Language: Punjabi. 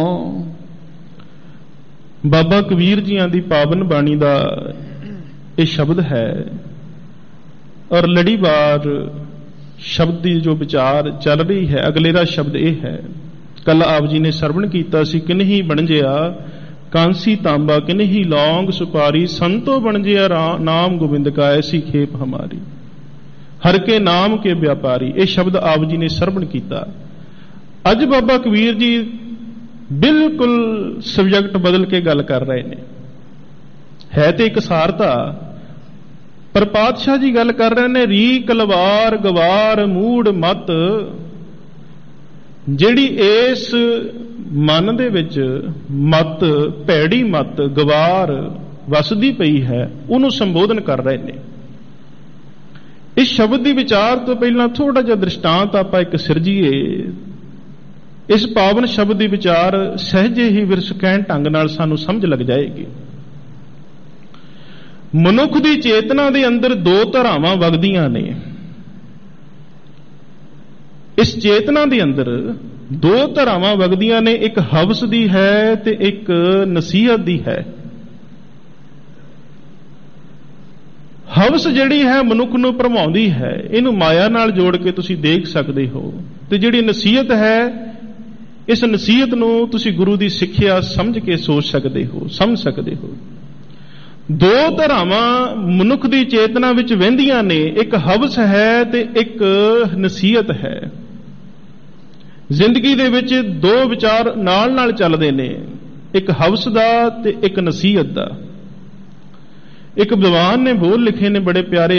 ਬਾਬਾ ਕਬੀਰ ਜੀਆਂ ਦੀ ਪਾਵਨ ਬਾਣੀ ਦਾ ਇਹ ਸ਼ਬਦ ਹੈ ਔਰ ਲੜੀਵਾਰ ਸ਼ਬਦ ਦੀ ਜੋ ਵਿਚਾਰ ਚੱਲ ਰਹੀ ਹੈ। ਅਗਲੇਰਾ ਸ਼ਬਦ ਇਹ ਹੈ, ਕੱਲ ਆਪ ਜੀ ਨੇ ਸਰਵਣ ਕੀਤਾ ਸੀ, ਕਿਨਹੀ ਬਣਜਿਆ ਕਾਂਸੀ ਤਾਂਬਾ ਕਿਨਹੀ ਲੌਂਗ ਸੁਪਾਰੀ, ਸੰਤੋ ਬਣਜਿਆ ਨਾਮ ਗੋਬਿੰਦ ਕਾ ਐਸੀ ਖੇਪ ਹਮਾਰੀ, ਹਰ ਕੇ ਨਾਮ ਕੇ ਵਿਆਪਾਰੀ। ਇਹ ਸ਼ਬਦ ਆਪ ਜੀ ਨੇ ਸਰਵਣ ਕੀਤਾ। ਅੱਜ ਬਾਬਾ ਕਬੀਰ ਜੀ ਬਿਲਕੁਲ ਸਬਜੈਕਟ ਬਦਲ ਕੇ ਗੱਲ ਕਰ ਰਹੇ ਨੇ। ਹੈ ਤੇ ਇੱਕ ਸਾਰਤਾ, ਪਰ ਪਾਤਸ਼ਾਹ ਜੀ ਗੱਲ ਕਰ ਰਹੇ ਨੇ ਰੀ ਕਲਵਾਰ ਗਵਾਰ ਮੂੜ ਮਤ। ਜਿਹੜੀ ਇਸ ਮਨ ਦੇ ਵਿੱਚ ਮਤ, ਭੈੜੀ ਮਤ, ਗਵਾਰ ਵਸਦੀ ਪਈ ਹੈ, ਉਹਨੂੰ ਸੰਬੋਧਨ ਕਰ ਰਹੇ ਨੇ। ਇਸ ਸ਼ਬਦ ਦੀ ਵਿਚਾਰ ਤੋਂ ਪਹਿਲਾਂ ਥੋੜਾ ਜਿਹਾ ਦ੍ਰਿਸ਼ਟਾਂਤ ਆਪਾਂ ਇੱਕ ਸਿਰਜੀਏ। ਇਸ ਪਾਵਨ ਸ਼ਬਦ ਦੀ ਵਿਚਾਰ ਸਹਿਜੇ ਹੀ ਵਿਰਸਕੈਨ ਢੰਗ ਨਾਲ ਸਾਨੂੰ ਸਮਝ ਲੱਗ ਜਾਏਗੀ। ਮਨੁੱਖ ਦੀ ਚੇਤਨਾ ਦੇ ਅੰਦਰ ਦੋ ਧਾਰਾਵਾਂ ਵਗਦੀਆਂ ਨੇ। ਇਸ ਚੇਤਨਾ ਦੇ ਅੰਦਰ ਦੋ ਧਾਰਾਵਾਂ ਵਗਦੀਆਂ ਨੇ, ਇੱਕ ਹਵਸ ਦੀ ਹੈ ਤੇ ਇੱਕ ਨਸੀਹਤ ਦੀ ਹੈ। ਹਵਸ ਜਿਹੜੀ ਹੈ ਮਨੁੱਖ ਨੂੰ ਭਰਮਾਉਂਦੀ ਹੈ, ਇਹਨੂੰ ਮਾਇਆ ਨਾਲ ਜੋੜ ਕੇ ਤੁਸੀਂ ਦੇਖ ਸਕਦੇ ਹੋ। ਤੇ ਜਿਹੜੀ ਨਸੀਹਤ ਹੈ, ਇਸ ਨਸੀਹਤ ਨੂੰ ਤੁਸੀਂ ਗੁਰੂ ਦੀ ਸਿੱਖਿਆ ਸਮਝ ਕੇ ਸੋਚ ਸਕਦੇ ਹੋ, ਸਮਝ ਸਕਦੇ ਹੋ। ਦੋ ਧਾਰਾਵਾਂ ਮਨੁੱਖ ਦੀ ਚੇਤਨਾ ਵਿੱਚ ਵਹਿੰਦੀਆਂ ਨੇ, ਇੱਕ ਹਵਸ ਹੈ ਤੇ ਇੱਕ ਨਸੀਹਤ ਹੈ। ਜ਼ਿੰਦਗੀ ਦੇ ਵਿੱਚ ਦੋ ਵਿਚਾਰ ਨਾਲ ਨਾਲ ਚੱਲਦੇ ਨੇ, ਇੱਕ ਹਵਸ ਦਾ ਤੇ ਇੱਕ ਨਸੀਹਤ ਦਾ। ਇੱਕ ਵਿਦਵਾਨ ਨੇ ਬੋਲ ਲਿਖੇ ਨੇ ਬੜੇ ਪਿਆਰੇ,